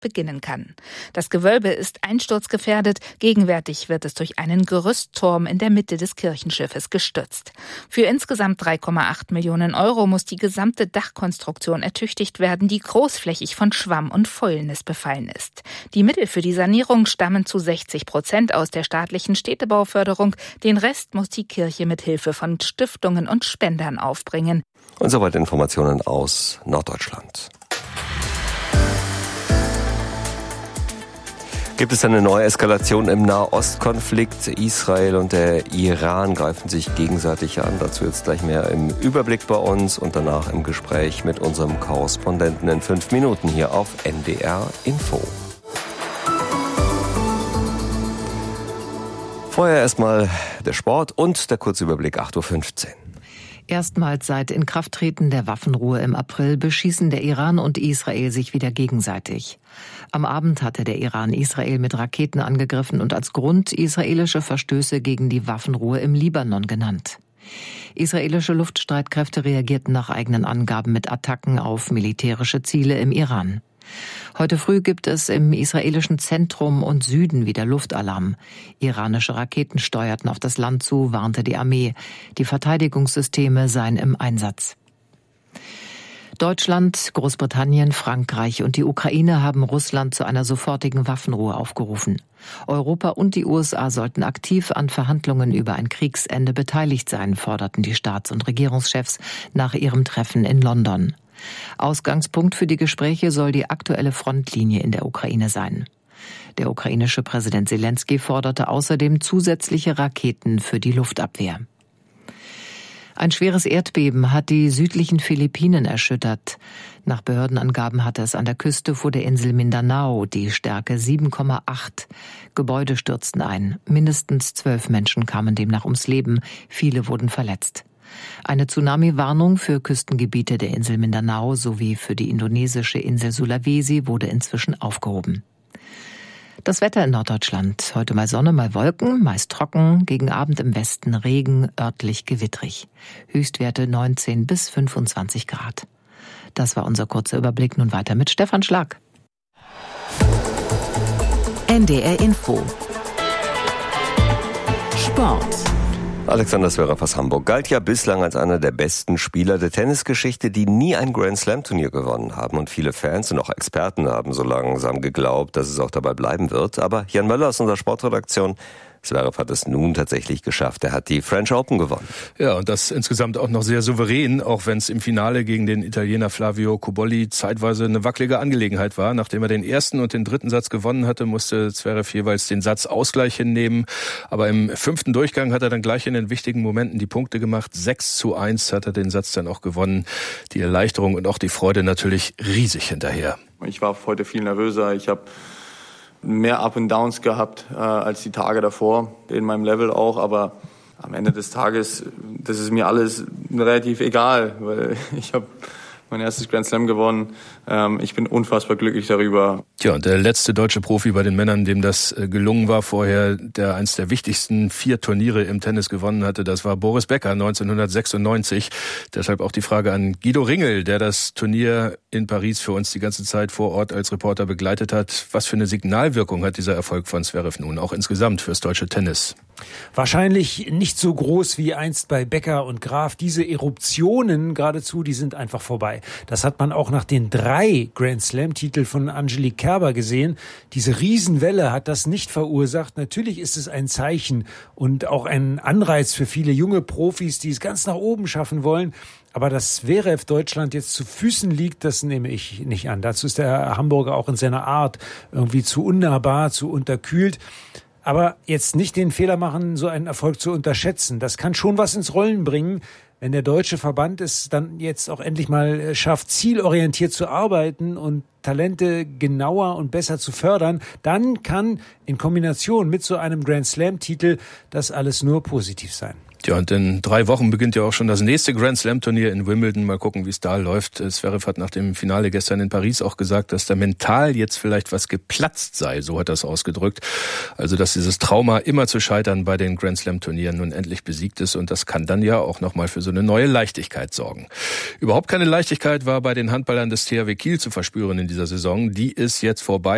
beginnen kann. Das Gewölbe ist einsturzgefährdet. Gegenwärtig wird es durch einen Gerüstturm in der Mitte des Kirchenschiffes gestützt. Für insgesamt 3,8 Millionen Euro muss die gesamte Dachkonstruktion ertüchtigt werden, die großflächig von Schwamm und Fäulnis befallen ist. Die Mittel für die Sanierung stammen zu 60% aus der staatlichen Städtebauförderung. Den Rest muss die Kirche mit Hilfe von Stiftungen und Spendern aufbringen. Und soweit Informationen aus Norddeutschland. Gibt es eine neue Eskalation im Nahostkonflikt? Israel und der Iran greifen sich gegenseitig an. Dazu jetzt gleich mehr im Überblick bei uns und danach im Gespräch mit unserem Korrespondenten in 5 Minuten hier auf NDR Info. Vorher erstmal der Sport und der Kurzüberblick 8.15 Uhr. Erstmals seit Inkrafttreten der Waffenruhe im April beschießen der Iran und Israel sich wieder gegenseitig. Am Abend hatte der Iran Israel mit Raketen angegriffen und als Grund israelische Verstöße gegen die Waffenruhe im Libanon genannt. Israelische Luftstreitkräfte reagierten nach eigenen Angaben mit Attacken auf militärische Ziele im Iran. Heute früh gibt es im israelischen Zentrum und Süden wieder Luftalarm. Iranische Raketen steuerten auf das Land zu, warnte die Armee. Die Verteidigungssysteme seien im Einsatz. Deutschland, Großbritannien, Frankreich und die Ukraine haben Russland zu einer sofortigen Waffenruhe aufgerufen. Europa und die USA sollten aktiv an Verhandlungen über ein Kriegsende beteiligt sein, forderten die Staats- und Regierungschefs nach ihrem Treffen in London. Ausgangspunkt für die Gespräche soll die aktuelle Frontlinie in der Ukraine sein. Der ukrainische Präsident Selenskyj forderte außerdem zusätzliche Raketen für die Luftabwehr. Ein schweres Erdbeben hat die südlichen Philippinen erschüttert. Nach Behördenangaben hatte es an der Küste vor der Insel Mindanao die Stärke 7,8. Gebäude stürzten ein. Mindestens 12 Menschen kamen demnach ums Leben. Viele wurden verletzt. Eine Tsunami-Warnung für Küstengebiete der Insel Mindanao sowie für die indonesische Insel Sulawesi wurde inzwischen aufgehoben. Das Wetter in Norddeutschland. Heute mal Sonne, mal Wolken, meist trocken, gegen Abend im Westen Regen, örtlich gewittrig. Höchstwerte 19 bis 25 Grad. Das war unser kurzer Überblick. Nun weiter mit Stefan Schlag. NDR Info. Sport. Alexander Zverev aus Hamburg galt ja bislang als einer der besten Spieler der Tennisgeschichte, die nie ein Grand-Slam-Turnier gewonnen haben. Und viele Fans und auch Experten haben so langsam geglaubt, dass es auch dabei bleiben wird. Aber Jan Möller aus unserer Sportredaktion, Zverev hat es nun tatsächlich geschafft. Er hat die French Open gewonnen. Ja, und das insgesamt auch noch sehr souverän, auch wenn es im Finale gegen den Italiener Flavio Cobolli zeitweise eine wackelige Angelegenheit war. Nachdem er den ersten und den dritten Satz gewonnen hatte, musste Zverev jeweils den Satzausgleich hinnehmen. Aber im 5. Durchgang hat er dann gleich in den wichtigen Momenten die Punkte gemacht. 6:1 hat er den Satz dann auch gewonnen. Die Erleichterung und auch die Freude natürlich riesig hinterher. Ich war heute viel nervöser. Ich habe mehr Up and Downs gehabt als die Tage davor, in meinem Level auch, aber am Ende des Tages, das ist mir alles relativ egal, weil ich habe mein erstes Grand Slam gewonnen. Ich bin unfassbar glücklich darüber. Tja, und der letzte deutsche Profi bei den Männern, dem das gelungen war vorher, der eins der wichtigsten 4 Turniere im Tennis gewonnen hatte, das war Boris Becker 1996. Deshalb auch die Frage an Guido Ringel, der das Turnier in Paris für uns die ganze Zeit vor Ort als Reporter begleitet hat. Was für eine Signalwirkung hat dieser Erfolg von Zverev nun, auch insgesamt fürs deutsche Tennis? Wahrscheinlich nicht so groß wie einst bei Becker und Graf. Diese Eruptionen geradezu, die sind einfach vorbei. Das hat man auch nach den 3 Grand Slam-Titeln von Angelique Kerber gesehen. Diese Riesenwelle hat das nicht verursacht. Natürlich ist es ein Zeichen und auch ein Anreiz für viele junge Profis, die es ganz nach oben schaffen wollen. Aber dass Zverev Deutschland jetzt zu Füßen liegt, das nehme ich nicht an. Dazu ist der Hamburger auch in seiner Art irgendwie zu unnahbar, zu unterkühlt. Aber jetzt nicht den Fehler machen, so einen Erfolg zu unterschätzen. Das kann schon was ins Rollen bringen, wenn der deutsche Verband es dann jetzt auch endlich mal schafft, zielorientiert zu arbeiten und Talente genauer und besser zu fördern. Dann kann in Kombination mit so einem Grand-Slam-Titel das alles nur positiv sein. Ja, und in 3 Wochen beginnt ja auch schon das nächste Grand-Slam-Turnier in Wimbledon. Mal gucken, wie es da läuft. Zverev hat nach dem Finale gestern in Paris auch gesagt, dass da mental jetzt vielleicht was geplatzt sei. So hat er es ausgedrückt. Also, dass dieses Trauma, immer zu scheitern bei den Grand-Slam-Turnieren, nun endlich besiegt ist. Und das kann dann ja auch nochmal für so eine neue Leichtigkeit sorgen. Überhaupt keine Leichtigkeit war bei den Handballern des THW Kiel zu verspüren in dieser Saison. Die ist jetzt vorbei.